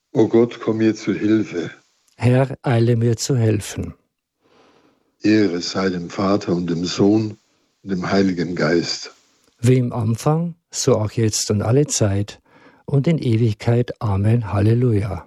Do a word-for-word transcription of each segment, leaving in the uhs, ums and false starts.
O Gott, komm mir zu Hilfe. Herr, eile mir zu helfen. Ehre sei dem Vater und dem Sohn und dem Heiligen Geist. Wie im Anfang, so auch jetzt und alle Zeit und in Ewigkeit. Amen. Halleluja.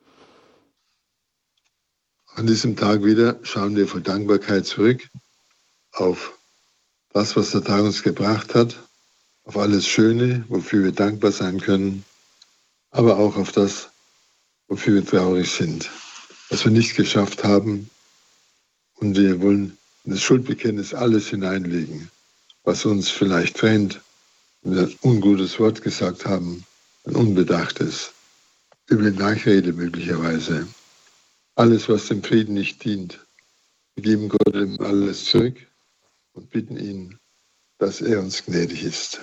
An diesem Tag wieder schauen wir voll Dankbarkeit zurück auf das, was der Tag uns gebracht hat, auf alles Schöne, wofür wir dankbar sein können, aber auch auf das, wofür wir traurig sind, was wir nicht geschafft haben. Und wir wollen in das Schuldbekenntnis alles hineinlegen, was uns vielleicht trennt, wenn wir ein ungutes Wort gesagt haben, ein unbedachtes, üble Nachrede möglicherweise. Alles, was dem Frieden nicht dient. Wir geben Gott alles zurück und bitten ihn, dass er uns gnädig ist.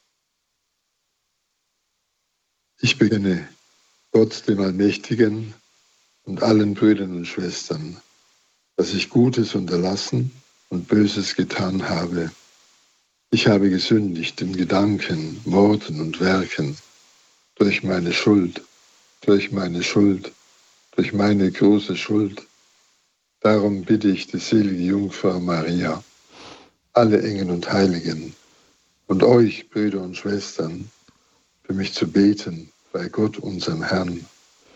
Ich bekenne Gott, dem Allmächtigen, und allen Brüdern und Schwestern, dass ich Gutes unterlassen und Böses getan habe. Ich habe gesündigt in Gedanken, Worten und Werken, durch meine Schuld, durch meine Schuld, durch meine große Schuld. Darum bitte ich die selige Jungfrau Maria, alle Engel und Heiligen und euch, Brüder und Schwestern, für mich zu beten bei Gott, unserem Herrn.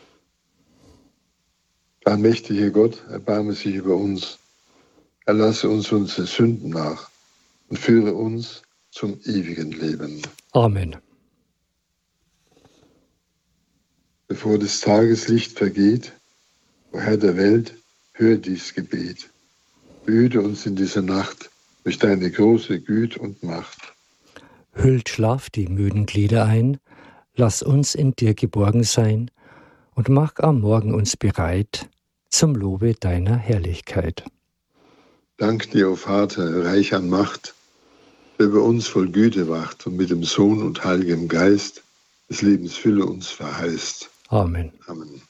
Der allmächtige Gott, erbarme sich über uns, erlasse uns unsere Sünden nach und führe uns zum ewigen Leben. Amen. Bevor des Tages Licht vergeht, o Herr der Welt, hör dies Gebet. Behüte uns in dieser Nacht durch deine große Güte und Macht. Hüllt Schlaf die müden Glieder ein, lass uns in dir geborgen sein und mach am Morgen uns bereit zum Lobe deiner Herrlichkeit. Dank dir, o Vater, reich an Macht, der über uns voll Güte wacht und mit dem Sohn und Heiligem Geist des Lebens Fülle uns verheißt. Amen. Amen.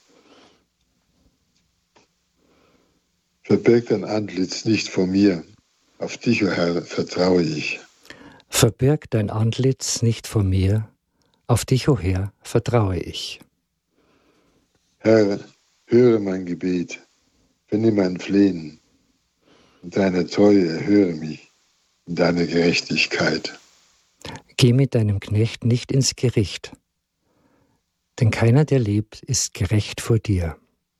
Verbirg dein Antlitz nicht vor mir, auf dich, o Herr, vertraue ich. Verbirg dein Antlitz nicht vor mir, auf dich, o Herr, vertraue ich. Herr, höre mein Gebet, vernimm mein Flehen, in deiner Treue erhöre mich, in deiner Gerechtigkeit. Geh mit deinem Knecht nicht ins Gericht, denn keiner, der lebt, ist gerecht vor dir.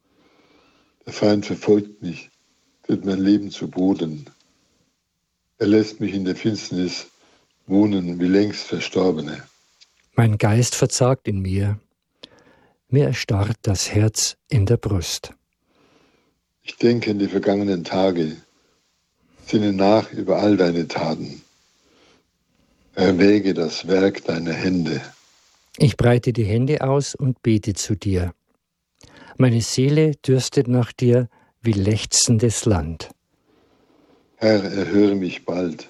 Der Feind verfolgt mich, tritt mein Leben zu Boden. Er lässt mich in der Finsternis wohnen wie längst Verstorbene. Mein Geist verzagt in mir, mir erstarrt das Herz in der Brust. Ich denke an die vergangenen Tage, sinne nach über all deine Taten. Erwäge das Werk deiner Hände. Ich breite die Hände aus und bete zu dir. Meine Seele dürstet nach dir wie lechzendes Land. Herr, erhöre mich bald,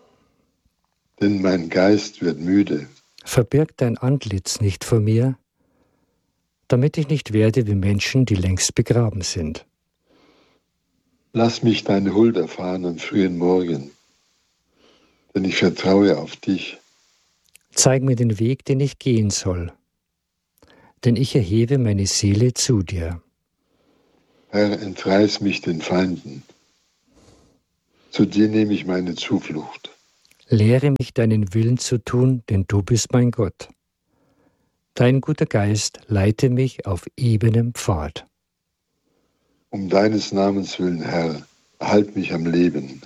denn mein Geist wird müde. Verbirg dein Antlitz nicht vor mir, damit ich nicht werde wie Menschen, die längst begraben sind. Lass mich deine Huld erfahren am frühen Morgen, denn ich vertraue auf dich. Zeig mir den Weg, den ich gehen soll, denn ich erhebe meine Seele zu dir. Herr, entreiß mich den Feinden. Zu dir nehme ich meine Zuflucht. Lehre mich, deinen Willen zu tun, denn du bist mein Gott. Dein guter Geist leite mich auf ebenem Pfad. Um deines Namens willen, Herr, erhalt mich am Leben.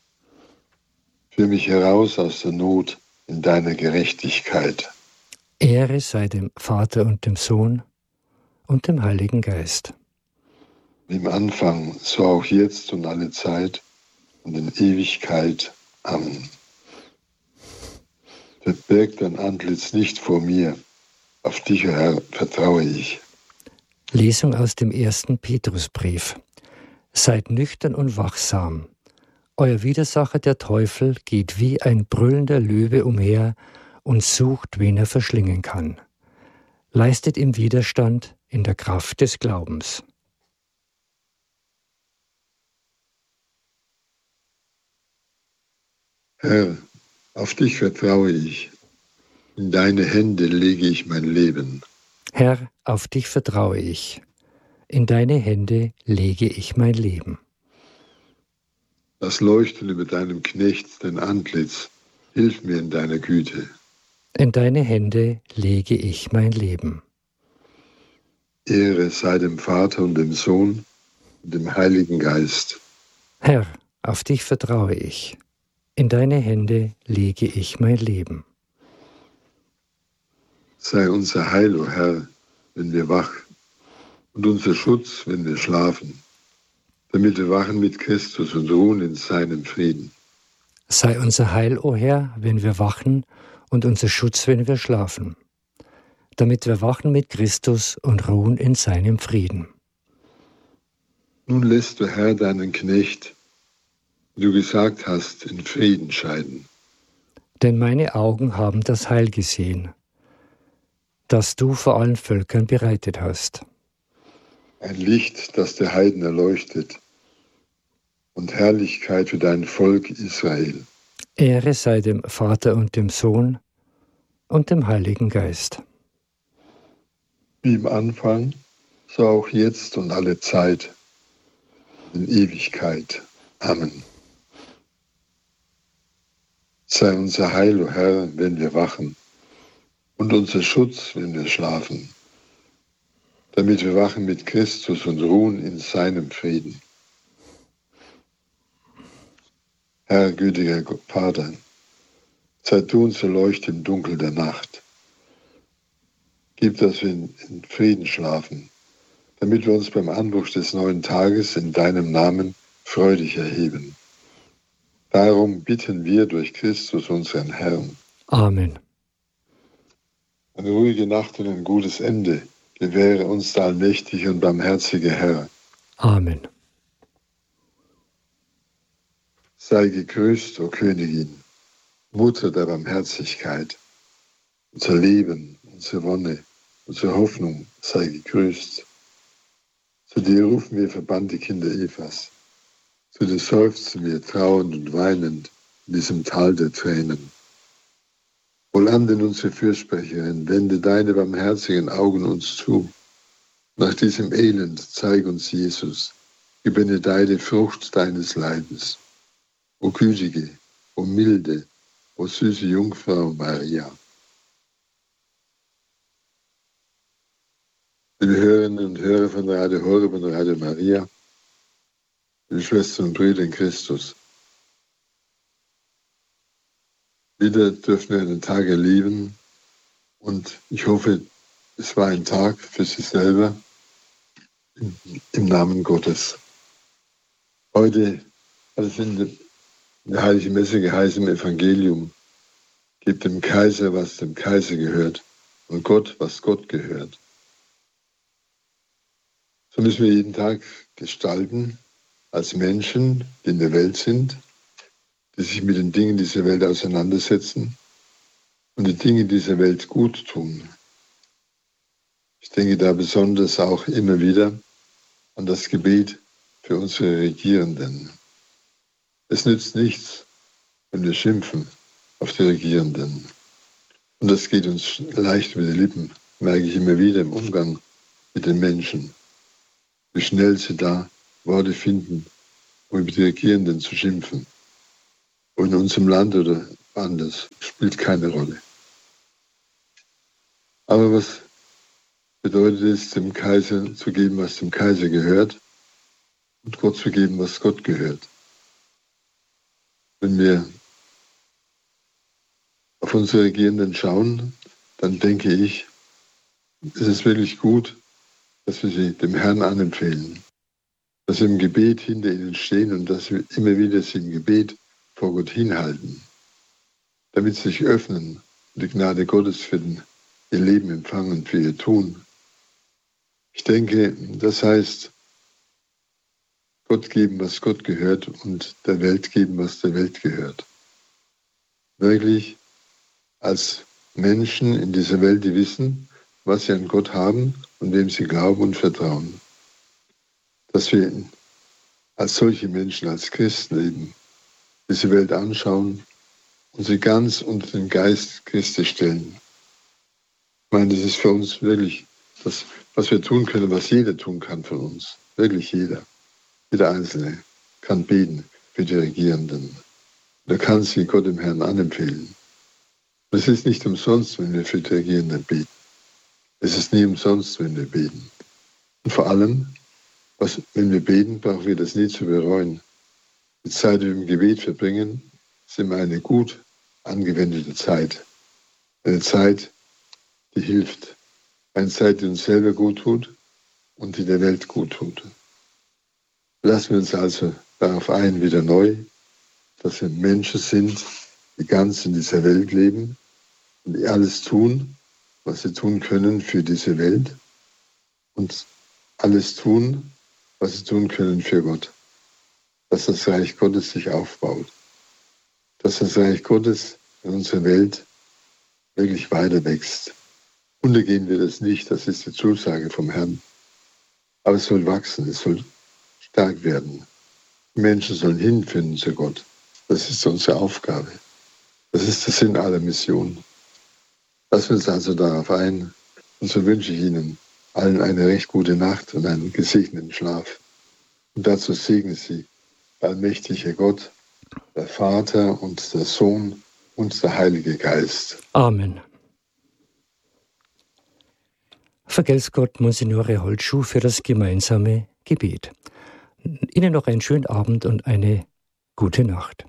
Führ mich heraus aus der Not in deiner Gerechtigkeit. Ehre sei dem Vater und dem Sohn und dem Heiligen Geist. Wie im Anfang, so auch jetzt und alle Zeit und in Ewigkeit. Amen. Verbirg dein Antlitz nicht vor mir, auf dich, o Herr, vertraue ich. Lesung aus dem ersten Petrusbrief. Seid nüchtern und wachsam. Euer Widersacher, der Teufel, geht wie ein brüllender Löwe umher und sucht, wen er verschlingen kann. Leistet ihm Widerstand in der Kraft des Glaubens. Herr, auf dich vertraue ich. In deine Hände lege ich mein Leben. Herr, auf dich vertraue ich. In deine Hände lege ich mein Leben. Lass leuchten über deinem Knecht den Antlitz. Hilf mir in deiner Güte. In deine Hände lege ich mein Leben. Ehre sei dem Vater und dem Sohn und dem Heiligen Geist. Herr, auf dich vertraue ich. In deine Hände lege ich mein Leben. Sei unser Heil, o Herr, wenn wir wach, und unser Schutz, wenn wir schlafen, damit wir wachen mit Christus und ruhen in seinem Frieden. Sei unser Heil, o Herr, wenn wir wachen, und unser Schutz, wenn wir schlafen, damit wir wachen mit Christus und ruhen in seinem Frieden. Nun lässt du, Herr, deinen Knecht, wie du gesagt hast, in Frieden scheiden. Denn meine Augen haben das Heil gesehen, das du vor allen Völkern bereitet hast. Ein Licht, das der Heiden erleuchtet, und Herrlichkeit für dein Volk Israel. Ehre sei dem Vater und dem Sohn und dem Heiligen Geist. Wie im Anfang, so auch jetzt und alle Zeit, in Ewigkeit. Amen. Sei unser Heil, o Herr, wenn wir wachen, und unser Schutz, wenn wir schlafen, damit wir wachen mit Christus und ruhen in seinem Frieden. Herr, gütiger Vater, sei du unser Leucht im Dunkel der Nacht. Gib, dass wir in Frieden schlafen, damit wir uns beim Anbruch des neuen Tages in deinem Namen freudig erheben. Darum bitten wir durch Christus, unseren Herrn. Amen. Eine ruhige Nacht und ein gutes Ende gewähre uns der allmächtige und barmherzige Herr. Amen. Sei gegrüßt, o Königin, Mutter der Barmherzigkeit. Unser Leben, unsere Wonne, unsere Hoffnung sei gegrüßt. Zu dir rufen wir verbannte Kinder Evas. Zu dir seufzen wir trauernd und weinend in diesem Tal der Tränen. Wohlan denn unsere Fürsprecherin, wende deine barmherzigen Augen uns zu. Nach diesem Elend zeig uns Jesus, gebenedei die Frucht deines Leibes. O gütige, o milde, o süße Jungfrau Maria. Liebe Hörerinnen und Hörer von Radio Horeb und Radio Maria, liebe Schwestern und Brüder in Christus, wieder dürfen wir einen Tag erleben und ich hoffe, es war ein Tag für Sie selber im, im Namen Gottes. Heute hat es in der, in der Heiligen Messe geheißen im Evangelium, gebt dem Kaiser, was dem Kaiser gehört und Gott, was Gott gehört. So müssen wir jeden Tag gestalten als Menschen, die in der Welt sind, die sich mit den Dingen dieser Welt auseinandersetzen und die Dinge dieser Welt gut tun. Ich denke da besonders auch immer wieder an das Gebet für unsere Regierenden. Es nützt nichts, wenn wir schimpfen auf die Regierenden. Und das geht uns leicht über die Lippen, merke ich immer wieder im Umgang mit den Menschen. Wie schnell sie da Worte finden, um über die Regierenden zu schimpfen. Und in unserem Land oder anders spielt keine Rolle. Aber was bedeutet es, dem Kaiser zu geben, was dem Kaiser gehört, und Gott zu geben, was Gott gehört? Wenn wir auf unsere Regierenden schauen, dann denke ich, es ist wirklich gut, dass wir sie dem Herrn anempfehlen, dass wir im Gebet hinter ihnen stehen und dass wir immer wieder sie im Gebet vor Gott hinhalten, damit sie sich öffnen und die Gnade Gottes für den, ihr Leben empfangen, für ihr Tun. Ich denke, das heißt, Gott geben, was Gott gehört und der Welt geben, was der Welt gehört. Wirklich als Menschen in dieser Welt, die wissen, was sie an Gott haben und wem sie glauben und vertrauen. Dass wir als solche Menschen, als Christen leben, diese Welt anschauen und sie ganz unter den Geist Christi stellen. Ich meine, das ist für uns wirklich das, was wir tun können, was jeder tun kann von uns. Wirklich jeder. Jeder Einzelne kann beten für die Regierenden. Er kann sie Gott dem Herrn anempfehlen. Und es ist nicht umsonst, wenn wir für die Regierenden beten. Es ist nie umsonst, wenn wir beten. Und vor allem, was, wenn wir beten, brauchen wir das nie zu bereuen. Die Zeit, die wir im Gebet verbringen, ist immer eine gut angewendete Zeit. Eine Zeit, die hilft. Eine Zeit, die uns selber gut tut und die der Welt gut tut. Lassen wir uns also darauf ein, wieder neu, dass wir Menschen sind, die ganz in dieser Welt leben und die alles tun, was sie tun können für diese Welt und alles tun, was sie tun können für Gott. Dass das Reich Gottes sich aufbaut. Dass das Reich Gottes in unserer Welt wirklich weiter wächst. Untergehen wir das nicht, das ist die Zusage vom Herrn. Aber es soll wachsen, es soll stark werden. Die Menschen sollen hinfinden zu Gott. Das ist unsere Aufgabe. Das ist der Sinn aller Mission. Lassen wir uns also darauf ein. Und so wünsche ich Ihnen allen eine recht gute Nacht und einen gesegneten Schlaf. Und dazu segne Sie der allmächtige Gott, der Vater und der Sohn und der Heilige Geist. Amen. Vergelt's Gott, Monsignore Holtschuh, für das gemeinsame Gebet. Ihnen noch einen schönen Abend und eine gute Nacht.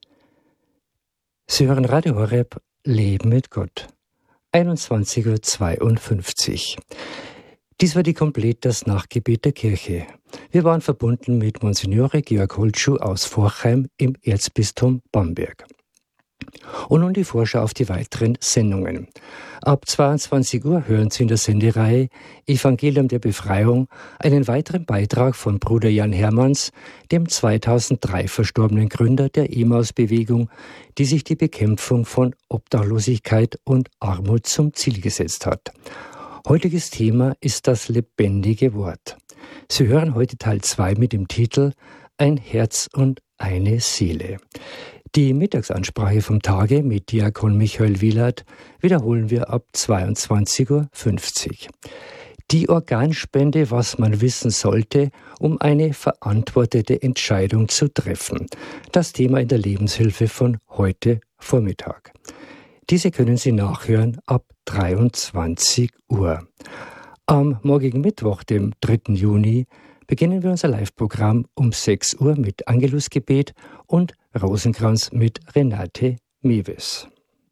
Sie hören Radio Horeb, Leben mit Gott. einundzwanzig Uhr zweiundfünfzig. Dies war die Komplett, das Nachtgebet der Kirche. Wir waren verbunden mit Monsignore Georg Holtschuh aus Forchheim im Erzbistum Bamberg. Und nun die Vorschau auf die weiteren Sendungen. Ab zweiundzwanzig Uhr hören Sie in der Sendereihe Evangelium der Befreiung einen weiteren Beitrag von Bruder Jan Hermanns, dem zweitausenddrei verstorbenen Gründer der Emmaus-Bewegung, die sich die Bekämpfung von Obdachlosigkeit und Armut zum Ziel gesetzt hat. Heutiges Thema ist das lebendige Wort. Sie hören heute Teil zwei mit dem Titel Ein Herz und eine Seele. Die Mittagsansprache vom Tage mit Diakon Michael Wielert wiederholen wir ab zweiundzwanzig Uhr fünfzig. Die Organspende, was man wissen sollte, um eine verantwortete Entscheidung zu treffen. Das Thema in der Lebenshilfe von heute Vormittag. Diese können Sie nachhören ab dreiundzwanzig Uhr. Am morgigen Mittwoch, dem dritten Juni, beginnen wir unser Live-Programm um sechs Uhr mit Angelusgebet und Rosenkranz mit Renate Mewes.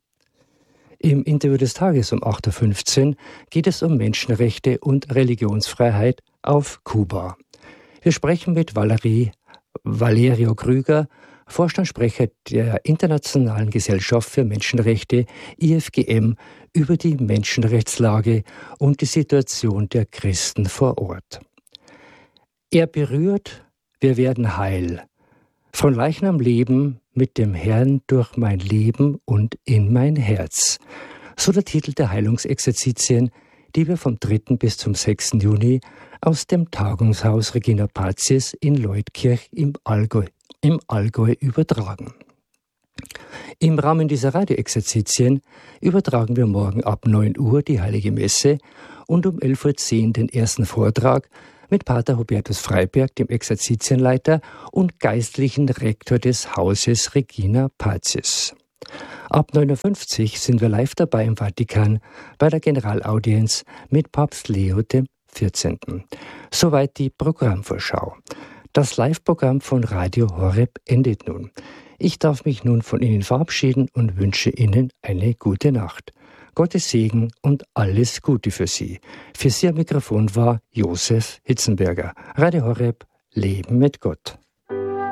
Im Interview des Tages um acht Uhr fünfzehn geht es um Menschenrechte und Religionsfreiheit auf Kuba. Wir sprechen mit Valerie, Valerio Krüger, Vorstandssprecher der Internationalen Gesellschaft für Menschenrechte I F G M, über die Menschenrechtslage und die Situation der Christen vor Ort. Er berührt, wir werden heil. Von Leichnam leben mit dem Herrn durch mein Leben und in mein Herz. So der Titel der Heilungsexerzitien, die wir vom dritten bis zum sechsten Juni aus dem Tagungshaus Regina Pacis in Leutkirch im Allgäu, im Allgäu übertragen. Im Rahmen dieser Radioexerzitien übertragen wir morgen ab neun Uhr die Heilige Messe und um elf Uhr zehn den ersten Vortrag mit Pater Hubertus Freiberg, dem Exerzitienleiter und geistlichen Rektor des Hauses Regina Pacis. Ab neun Uhr fünfzig sind wir live dabei im Vatikan bei der Generalaudienz mit Papst Leo der vierzehnten. Soweit die Programmvorschau. Das Live-Programm von Radio Horeb endet nun. Ich darf mich nun von Ihnen verabschieden und wünsche Ihnen eine gute Nacht. Gottes Segen und alles Gute für Sie. Für Sie am Mikrofon war Josef Hitzenberger. Radio Horeb, Leben mit Gott.